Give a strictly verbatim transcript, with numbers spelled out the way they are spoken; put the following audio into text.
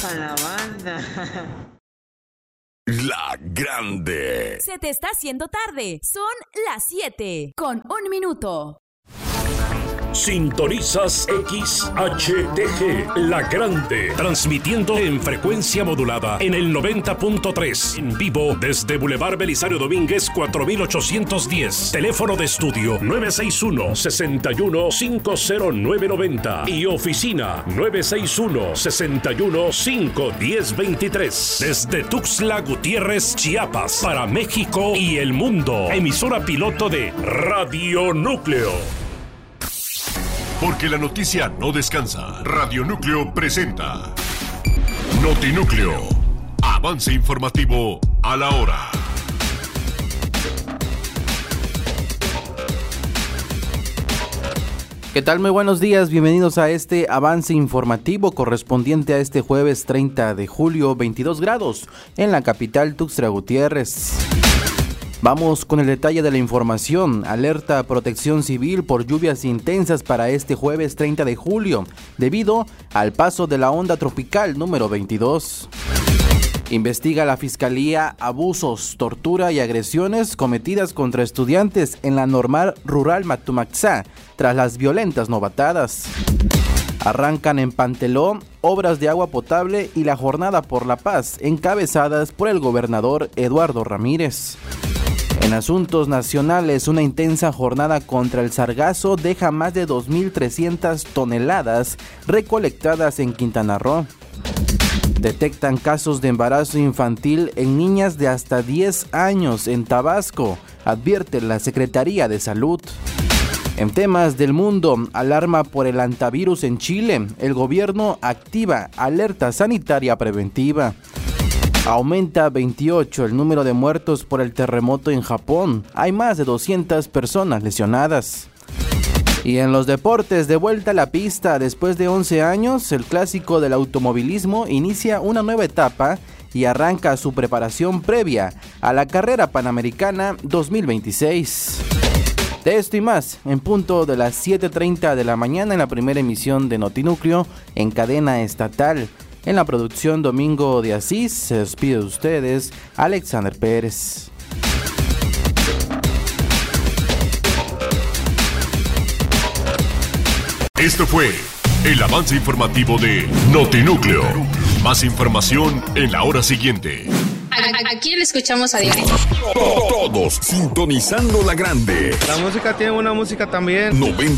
para la banda. La Grande. Se te está haciendo tarde. Son las siete con un minuto. Sintonizas X H T G, La Grande, transmitiendo en frecuencia modulada en el noventa punto tres, en vivo desde Boulevard Belisario Domínguez cuatro mil ochocientos diez, teléfono de estudio nueve seis uno, seis uno cinco cero nueve nueve cero y oficina nueve seis uno, seis uno cinco uno cero dos tres, desde Tuxtla Gutiérrez, Chiapas, para México y el mundo, emisora piloto de Radio Núcleo. Porque la noticia no descansa. Radio Núcleo presenta Notinúcleo. Avance informativo a la hora. ¿Qué tal? Muy buenos días, bienvenidos a este avance informativo correspondiente a este jueves treinta de julio, veintidós grados en la capital Tuxtla Gutiérrez. Vamos con el detalle de la información. Alerta Protección Civil por lluvias intensas para este jueves treinta de julio, debido al paso de la onda tropical número veintidós. Investiga la Fiscalía abusos, tortura y agresiones cometidas contra estudiantes en la Normal Rural Matumaxá tras las violentas novatadas. Arrancan en Panteló obras de agua potable y la Jornada por la Paz, encabezadas por el gobernador Eduardo Ramírez. En asuntos nacionales, una intensa jornada contra el sargazo deja más de dos mil trescientas toneladas recolectadas en Quintana Roo. Detectan casos de embarazo infantil en niñas de hasta diez años en Tabasco, advierte la Secretaría de Salud. En temas del mundo, alarma por el hantavirus en Chile. El gobierno activa alerta sanitaria preventiva. Aumenta veintiocho el número de muertos por el terremoto en Japón. Hay más de doscientas personas lesionadas. Y en los deportes, de vuelta a la pista después de once años, el clásico del automovilismo inicia una nueva etapa y arranca su preparación previa a la carrera panamericana dos mil veintiséis. De esto y más, en punto de las siete treinta de la mañana en la primera emisión de Notinúcleo en cadena estatal. En la producción Domingo de Asís, se despide de ustedes Alexander Pérez. Esto fue el avance informativo de Notinúcleo. Más información en la hora siguiente. Aquí le escuchamos a diario. Todos sintonizando La Grande. La música tiene una música también. noventa